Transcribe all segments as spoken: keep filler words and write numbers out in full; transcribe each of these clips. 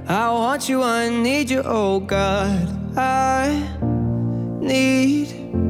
I want you, I need you, oh God. I need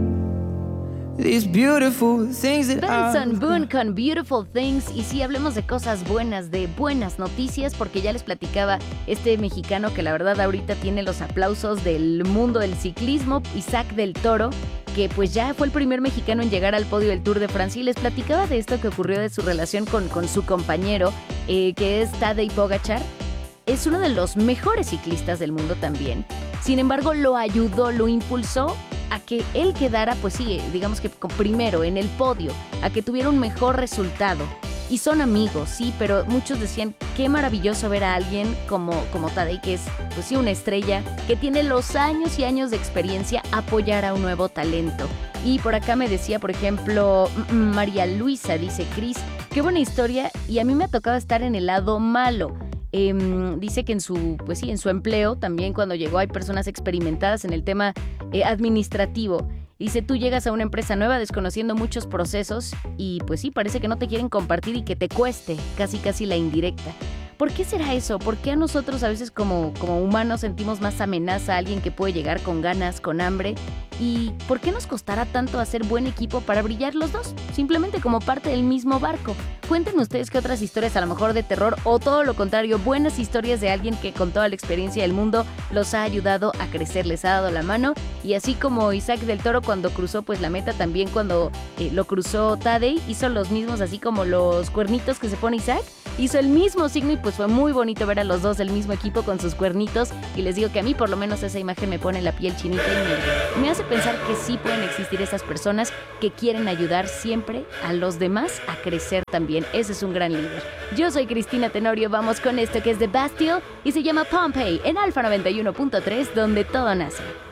these beautiful things that Benson I've Boone got. con Beautiful Things. Y sí, hablemos de cosas buenas, de buenas noticias, porque ya les platicaba este mexicano que la verdad ahorita tiene los aplausos del mundo del ciclismo, Isaac del Toro, que pues ya fue el primer mexicano en llegar al podio del Tour de Francia, y les platicaba de esto que ocurrió de su relación con, con su compañero, eh, que es Tadej Pogačar. Es uno de los mejores ciclistas del mundo también. Sin embargo, lo ayudó, lo impulsó a que él quedara, pues sí, digamos que primero en el podio, a que tuviera un mejor resultado. Y son amigos, sí, pero muchos decían, qué maravilloso ver a alguien como, como Tadej, que es, pues sí, una estrella, que tiene los años y años de experiencia, apoyar a un nuevo talento. Y por acá me decía, por ejemplo, María Luisa, dice, Cris, qué buena historia, y a mí me ha tocado estar en el lado malo. Eh, dice que en su, pues sí, en su empleo también cuando llegó hay personas experimentadas en el tema eh, administrativo. Dice, tú llegas a una empresa nueva desconociendo muchos procesos y pues sí, parece que no te quieren compartir y que te cueste casi casi la indirecta. ¿Por qué será eso? ¿Por qué a nosotros a veces como, como humanos sentimos más amenaza a alguien que puede llegar con ganas, con hambre? ¿Y por qué nos costará tanto hacer buen equipo para brillar los dos? Simplemente como parte del mismo barco. Cuenten ustedes qué otras historias, a lo mejor de terror o todo lo contrario, buenas historias de alguien que con toda la experiencia del mundo los ha ayudado a crecer, les ha dado la mano. Y así como Isaac del Toro cuando cruzó pues la meta, también cuando eh, lo cruzó Tadej, hizo los mismos, así como los cuernitos que se pone Isaac, hizo el mismo signo y pues fue muy bonito ver a los dos del mismo equipo con sus cuernitos. Y les digo que a mí por lo menos esa imagen me pone la piel chinita y me, me hace pensar que sí pueden existir esas personas que quieren ayudar siempre a los demás a crecer también. Ese es un gran líder. Yo soy Cristina Tenorio, vamos con esto que es The Bastille y se llama Pompeii en Alfa noventa y uno punto tres, donde todo nace.